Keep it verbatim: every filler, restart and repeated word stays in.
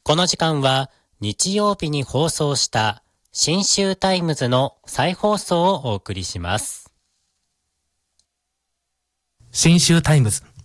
この時間は日曜日に放送した信州タイムズの再放送をお送りします。 信州タイムズ